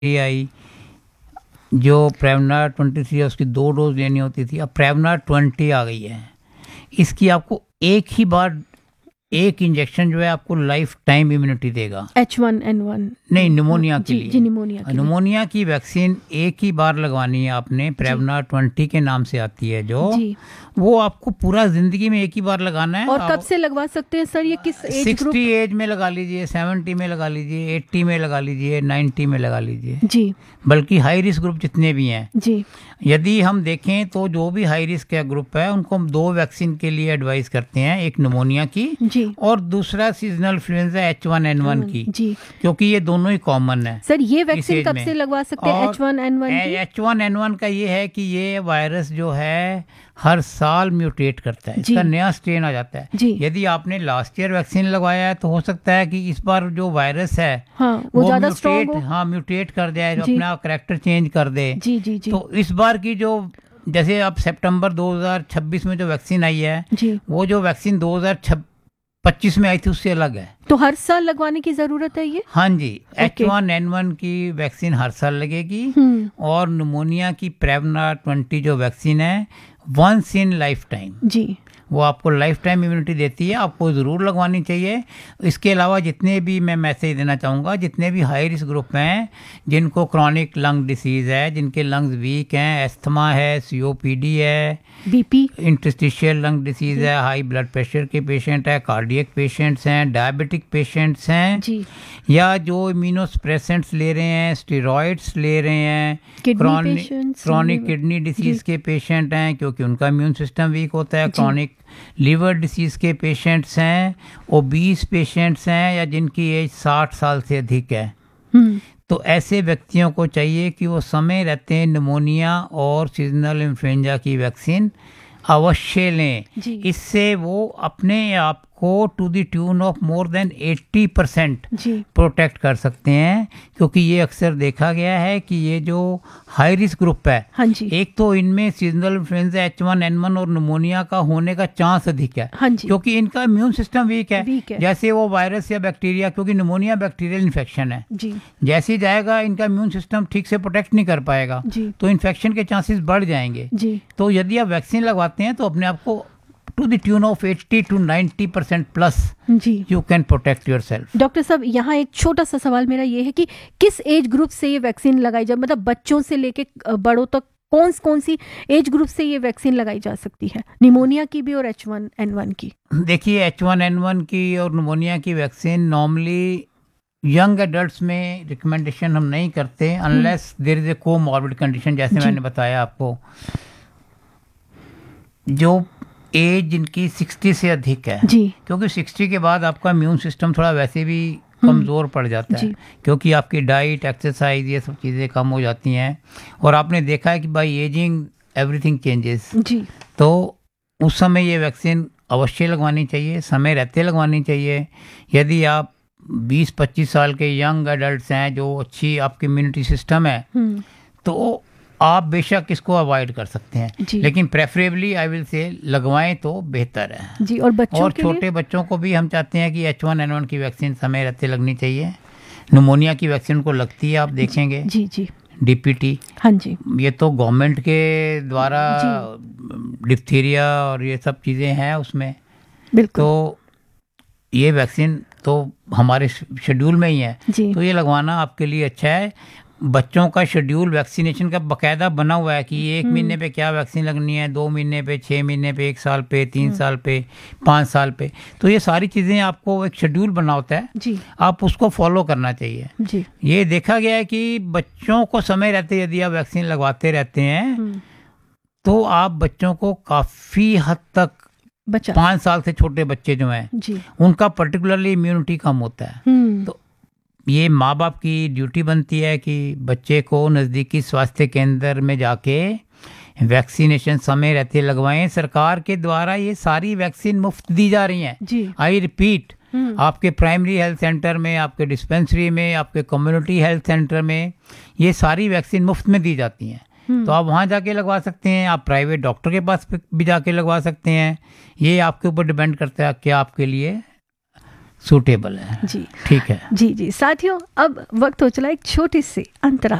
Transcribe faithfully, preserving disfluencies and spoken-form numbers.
ये आई जो प्रेवनार twenty three है उसकी दो डोज लेनी होती थी, अब प्रेवनार ट्वेंटी आ गई है। इसकी आपको एक ही बार एक इंजेक्शन जो है आपको लाइफ टाइम इम्यूनिटी देगा। एच वन एन वन नहीं, निमोनिया के लिए। जी, निमोनिया के लिए। निमोनिया की वैक्सीन एक ही बार लगवानी है आपने, प्रेवनार ट्वेंटी के नाम से आती है जो जी। वो आपको पूरा जिंदगी में एक ही बार लगाना है। और कब से लगवा सकते हैं सर, ये किस एज ग्रुप? सिक्सटी एज में लगा लीजिए, सेवेंटी में लगा लीजिए, एट्टी में लगा लीजिए, नाइन्टी में लगा लीजिए जी। बल्कि हाई रिस्क ग्रुप जितने भी हैं जी, यदि हम देखें तो जो भी हाई रिस्क का ग्रुप है उनको हम दो वैक्सीन के लिए एडवाइस करते हैं, एक निमोनिया की जी। और दूसरा seasonal influenza H one N one की जी। क्योंकि ये दोनों ही कॉमन है। सर ये वैक्सीन कब से लगवा सकते हैं एच वन एन वन की? एच वन एन वन का ये है कि ये वायरस जो है हर साल म्यूटेट करता है, इसका नया स्ट्रेन आ जाता है। यदि आपने लास्ट ईयर वैक्सीन लगवाया है तो हो सकता है कि इस बार जो वायरस है हाँ, वो, वो ज्यादा म्यूटेट हाँ म्यूटेट कर जाए, जो अपना कैरेक्टर चेंज कर दे। जी, जी, जी। तो इस बार की जो जैसे अब सितंबर दो हज़ार छब्बीस में जो वैक्सीन आई है जी। वो जो वैक्सीन दो हज़ार पच्चीस में आई थी उससे अलग है। तो हर साल लगवाने की जरूरत है ये? हाँ जी, एच वन एन वन की वैक्सीन हर साल लगेगी और निमोनिया की प्रेवनार ट्वेंटी जो वैक्सीन है वंस इन लाइफ टाइम जी, वो आपको लाइफ टाइम इम्यूनिटी देती है, आपको ज़रूर लगवानी चाहिए। इसके अलावा जितने भी मैं मैसेज देना चाहूँगा, जितने भी हाई रिस्क ग्रुप हैं जिनको क्रॉनिक लंग डिसीज़ है, जिनके लंग्स वीक हैं, एस्थमा है, सीओपीडी है, बीपी, इंटरस्टिशियल लंग डिसीज़ है, हाई ब्लड प्रेशर के पेशेंट है, कार्डियक पेशेंट्स हैं, डायबिटिक पेशेंट्स हैं जी। या जो इम्यूनोसप्रेसेंट्स ले रहे हैं, स्टेरॉइड्स ले रहे हैं, क्रॉनिक क्रॉनिक किडनी डिसीज़ के पेशेंट हैं क्योंकि उनका इम्यून सिस्टम वीक होता है, क्रॉनिक लीवर डिसीज के पेशेंट्स हैं, ओबीस पेशेंट्स हैं या जिनकी एज साठ साल से अधिक है। तो ऐसे व्यक्तियों को चाहिए कि वो समय रहते निमोनिया और सीजनल इन्फ्लुएंजा की वैक्सीन अवश्य लें। इससे वो अपने आप को to the tune of more than अस्सी परसेंट प्रोटेक्ट कर सकते हैं, क्योंकि ये अक्सर देखा गया है कि ये जो हाई रिस्क ग्रुप है हाँ जी। एक तो इनमें seasonal influenza H one N one और निमोनिया का होने का चांस अधिक है हाँ जी। क्योंकि इनका इम्यून सिस्टम वीक है, वीक है। जैसे वो वायरस या बैक्टीरिया, क्योंकि निमोनिया बैक्टीरियल इन्फेक्शन है जी। जैसे ही जाएगा इनका इम्यून सिस्टम ठीक से प्रोटेक्ट नहीं कर पाएगा तो इन्फेक्शन के चांसेस बढ़ जाएंगे जी। तो यदि आप वैक्सीन लगवाते हैं तो अपने आप को to the tune of eighty to ninety percent plus ji you can protect yourself। Doctor साहब यहाँ एक छोटा सा सवाल मेरा ये है कि किस एज ग्रुप से ये वैक्सीन लगाई जाए, मतलब बच्चों से लेके बड़ों तक कौन कौन सी एज ग्रुप से ये वैक्सीन लगाई जा सकती है, निमोनिया की भी और एच वन एन वन की? देखिए एच वन एन वन की और निमोनिया की वैक्सीन नॉर्मली यंग एडल्ट्स में रिकमेंडेशन हम नहीं करते unless there is a comorbid condition, जैसे मैंने बताया आपको। जो एज जिनकी साठ से अधिक है जी। क्योंकि साठ के बाद आपका इम्यून सिस्टम थोड़ा वैसे भी कमज़ोर पड़ जाता है क्योंकि आपकी डाइट, एक्सरसाइज, ये सब चीज़ें कम हो जाती हैं और आपने देखा है कि बाय एजिंग एवरीथिंग चेंजेस जी। तो उस समय ये वैक्सीन अवश्य लगवानी चाहिए, समय रहते लगवानी चाहिए। यदि आप बीस पच्चीस साल के यंग एडल्ट्स हैं जो अच्छी आपकी इम्यूनिटी सिस्टम है तो आप बेशक इसको अवॉइड कर सकते हैं, लेकिन प्रेफरेबली आई विल से लगवाएं तो बेहतर है जी। और बच्चों और के छोटे लिए? बच्चों को भी हम चाहते हैं कि एच वन एन वन की वैक्सीन समय रहते लगनी चाहिए। निमोनिया की वैक्सीन को लगती है, आप देखेंगे जी जी डीपीटी हाँ जी, ये तो गवर्नमेंट के द्वारा डिप्थीरिया और ये सब चीज़ें हैं उसमें, तो ये वैक्सीन तो हमारे शेड्यूल में ही है तो ये लगवाना आपके लिए अच्छा है। बच्चों का शेड्यूल वैक्सीनेशन का बकायदा बना हुआ है कि एक महीने पे क्या वैक्सीन लगनी है, दो महीने पे, छः महीने पे, एक साल पे, तीन साल पे, पाँच साल पे, तो ये सारी चीज़ें आपको एक शेड्यूल बना होता है जी। आप उसको फॉलो करना चाहिए जी। ये देखा गया है कि बच्चों को समय रहते यदि आप वैक्सीन लगवाते रहते हैं तो आप बच्चों को काफ़ी हद तक, पाँच साल से छोटे बच्चे जो हैं उनका पर्टिकुलरली इम्यूनिटी कम होता है। तो ये माँ बाप की ड्यूटी बनती है कि बच्चे को नज़दीकी स्वास्थ्य केंद्र में जाके वैक्सीनेशन समय रहते लगवाएं। सरकार के द्वारा ये सारी वैक्सीन मुफ्त दी जा रही हैं। आई रिपीट, आपके प्राइमरी हेल्थ सेंटर में, आपके डिस्पेंसरी में, आपके कम्युनिटी हेल्थ सेंटर में ये सारी वैक्सीन मुफ्त में दी जाती हैं। तो आप वहाँ जाके लगवा सकते हैं, आप प्राइवेट डॉक्टर के पास भी जाके लगवा सकते हैं। ये आपके ऊपर डिपेंड करता है क्या आपके लिए सूटेबल है। जी ठीक है जी जी साथियों, अब वक्त हो चला एक छोटी सी अंतरा